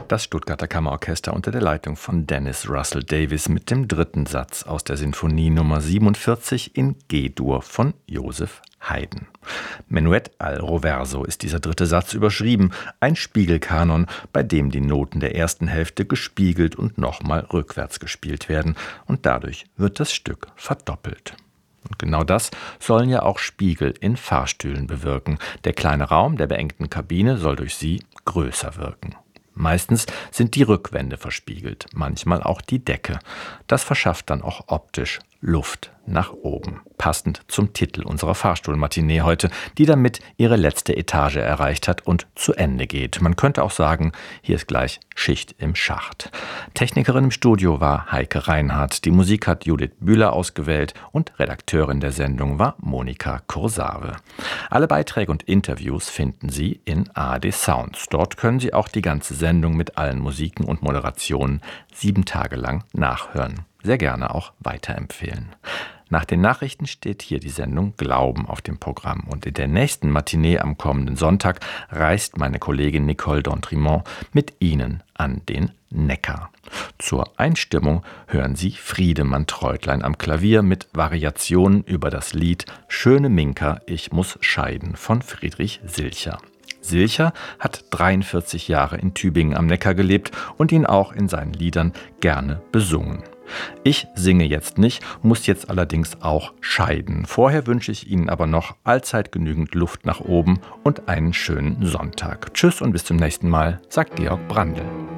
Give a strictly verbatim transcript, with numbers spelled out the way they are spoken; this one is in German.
Das Stuttgarter Kammerorchester unter der Leitung von Dennis Russell Davies mit dem dritten Satz aus der Sinfonie Nummer siebenundvierzig in G-Dur von Joseph Haydn. Menuett al Roverso ist dieser dritte Satz überschrieben, ein Spiegelkanon, bei dem die Noten der ersten Hälfte gespiegelt und nochmal rückwärts gespielt werden, und dadurch wird das Stück verdoppelt. Und genau das sollen ja auch Spiegel in Fahrstühlen bewirken. Der kleine Raum der beengten Kabine soll durch sie größer wirken. Meistens sind die Rückwände verspiegelt, manchmal auch die Decke. Das verschafft dann auch optisch Luft nach oben. Passend zum Titel unserer Fahrstuhlmatinee heute, die damit ihre letzte Etage erreicht hat und zu Ende geht. Man könnte auch sagen, hier ist gleich Schicht im Schacht. Technikerin im Studio war Heike Reinhardt. Die Musik hat Judith Bühler ausgewählt und Redakteurin der Sendung war Monika Kursave. Alle Beiträge und Interviews finden Sie in A R D Sounds. Dort können Sie auch die ganze Sendung mit allen Musiken und Moderationen sieben Tage lang nachhören. Sehr gerne auch weiterempfehlen. Nach den Nachrichten steht hier die Sendung Glauben auf dem Programm. Und in der nächsten Matinee am kommenden Sonntag reist meine Kollegin Nicole D'Entremont mit Ihnen an den Neckar. Zur Einstimmung hören Sie Friedemann Treutlein am Klavier mit Variationen über das Lied Schöne Minka, ich muss scheiden von Friedrich Silcher. Silcher hat dreiundvierzig Jahre in Tübingen am Neckar gelebt und ihn auch in seinen Liedern gerne besungen. Ich singe jetzt nicht, muss jetzt allerdings auch scheiden. Vorher wünsche ich Ihnen aber noch allzeit genügend Luft nach oben und einen schönen Sonntag. Tschüss und bis zum nächsten Mal, sagt Georg Brandl.